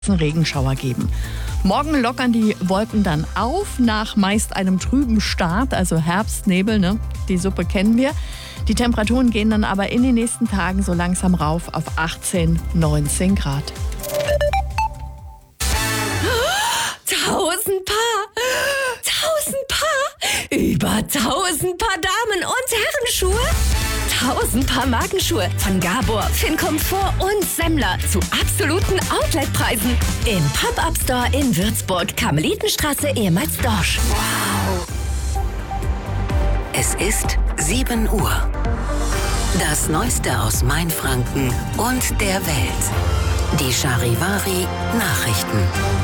Regenschauer geben. Morgen lockern die Wolken dann auf, nach meist einem trüben Start, also Herbstnebel, ne? Die Suppe kennen wir. Die Temperaturen gehen dann aber in den nächsten Tagen so langsam rauf auf 18, 19 Grad. 1000 Paar, über 1000 Paar Damen- und Herrenschuhe, 1000 Paar Markenschuhe von Gabor, Fincomfort und Semmler zu absoluten Outletpreisen im Pop-Up-Store in Würzburg, Karmelitenstraße, ehemals Dorsch. Wow! Es ist 7 Uhr. Das Neueste aus Mainfranken und der Welt. Die Charivari Nachrichten.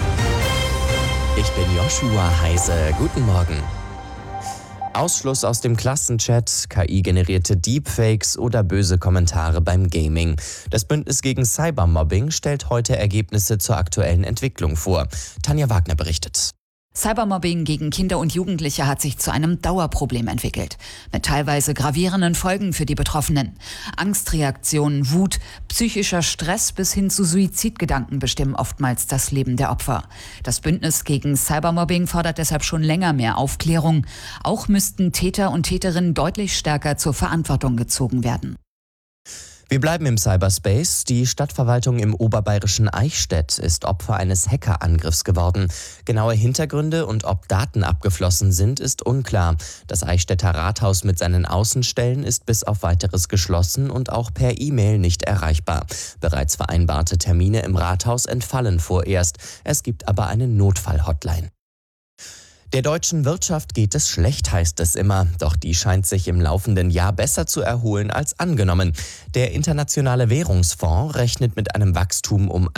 Ich bin Joshua Heise. Guten Morgen. Ausschluss aus dem Klassenchat, KI-generierte Deepfakes oder böse Kommentare beim Gaming. Das Bündnis gegen Cybermobbing stellt heute Ergebnisse zur aktuellen Entwicklung vor. Tanja Wagner berichtet. Cybermobbing gegen Kinder und Jugendliche hat sich zu einem Dauerproblem entwickelt, mit teilweise gravierenden Folgen für die Betroffenen. Angstreaktionen, Wut, psychischer Stress bis hin zu Suizidgedanken bestimmen oftmals das Leben der Opfer. Das Bündnis gegen Cybermobbing fordert deshalb schon länger mehr Aufklärung. Auch müssten Täter und Täterinnen deutlich stärker zur Verantwortung gezogen werden. Wir bleiben im Cyberspace. Die Stadtverwaltung im oberbayerischen Eichstätt ist Opfer eines Hackerangriffs geworden. Genaue Hintergründe und ob Daten abgeflossen sind, ist unklar. Das Eichstätter Rathaus mit seinen Außenstellen ist bis auf Weiteres geschlossen und auch per E-Mail nicht erreichbar. Bereits vereinbarte Termine im Rathaus entfallen vorerst. Es gibt aber eine Notfall-Hotline. Der deutschen Wirtschaft geht es schlecht, heißt es immer. Doch die scheint sich im laufenden Jahr besser zu erholen als angenommen. Der Internationale Währungsfonds rechnet mit einem Wachstum um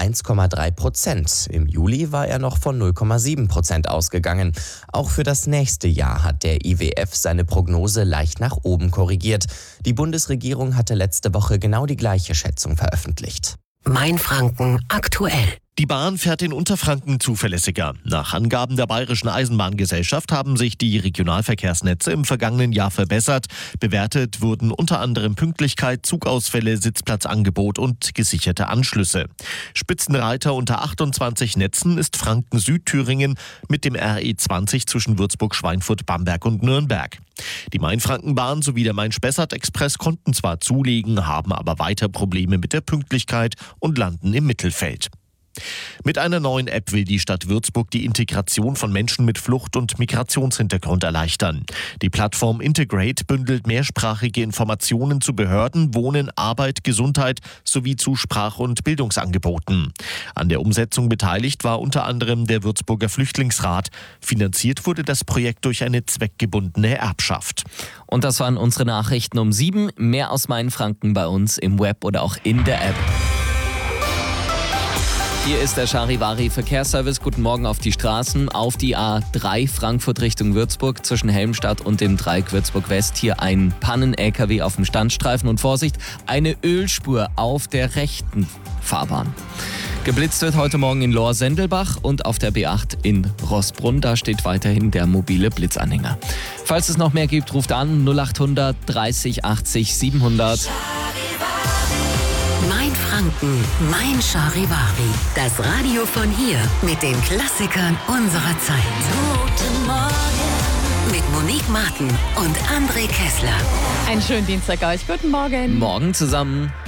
1,3%. Im Juli war er noch von 0,7% ausgegangen. Auch für das nächste Jahr hat der IWF seine Prognose leicht nach oben korrigiert. Die Bundesregierung hatte letzte Woche genau die gleiche Schätzung veröffentlicht. Mainfranken aktuell. Die Bahn fährt in Unterfranken zuverlässiger. Nach Angaben der Bayerischen Eisenbahngesellschaft haben sich die Regionalverkehrsnetze im vergangenen Jahr verbessert. Bewertet wurden unter anderem Pünktlichkeit, Zugausfälle, Sitzplatzangebot und gesicherte Anschlüsse. Spitzenreiter unter 28 Netzen ist Franken-Südthüringen mit dem RE20 zwischen Würzburg, Schweinfurt, Bamberg und Nürnberg. Die Mainfrankenbahn sowie der Main-Spessart-Express konnten zwar zulegen, haben aber weiter Probleme mit der Pünktlichkeit und landen im Mittelfeld. Mit einer neuen App will die Stadt Würzburg die Integration von Menschen mit Flucht- und Migrationshintergrund erleichtern. Die Plattform Integrate bündelt mehrsprachige Informationen zu Behörden, Wohnen, Arbeit, Gesundheit sowie zu Sprach- und Bildungsangeboten. An der Umsetzung beteiligt war unter anderem der Würzburger Flüchtlingsrat. Finanziert wurde das Projekt durch eine zweckgebundene Erbschaft. Und das waren unsere Nachrichten um 7. Mehr aus Mainfranken bei uns im Web oder auch in der App. Hier ist der Charivari Verkehrsservice. Guten Morgen auf die Straßen. Auf die A3 Frankfurt Richtung Würzburg zwischen Helmstadt und dem Dreieck Würzburg West. Hier ein Pannen-LKW auf dem Standstreifen. Und Vorsicht, eine Ölspur auf der rechten Fahrbahn. Geblitzt wird heute Morgen in Lohr-Sendelbach und auf der B8 in Roßbrunn. Da steht weiterhin der mobile Blitzanhänger. Falls es noch mehr gibt, ruft an 0800 30 80 700. Mainfranken, mein Charivari. Das Radio von hier mit den Klassikern unserer Zeit. Guten Morgen. Mit Monique Martin und André Kessler. Einen schönen Dienstag euch. Guten Morgen. Morgen zusammen.